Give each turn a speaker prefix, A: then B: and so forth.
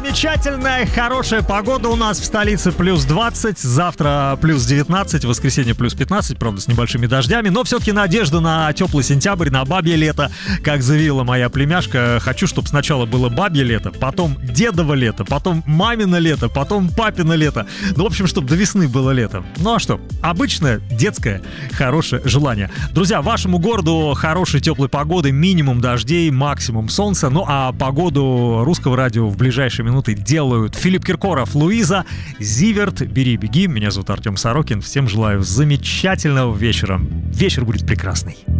A: Замечательная, хорошая погода у нас в столице, плюс 20, завтра плюс 19, в воскресенье плюс 15, правда, с небольшими дождями, но все-таки надежда на теплый сентябрь, на бабье лето, как заявила моя племяшка. Хочу, чтобы сначала было бабье лето, потом дедово лето, потом мамино лето, потом папино лето. Ну, в общем, чтобы до весны было лето. Ну а что, обычное детское хорошее желание. Друзья, вашему городу хорошей теплой погоды, минимум дождей, максимум солнца. Ну а погоду Русского радио в ближайшие минуты делают Филипп Киркоров, Луиза, Зиверт, Бери, беги. Меня зовут Артем Сорокин. Всем желаю замечательного вечера. Вечер будет прекрасный.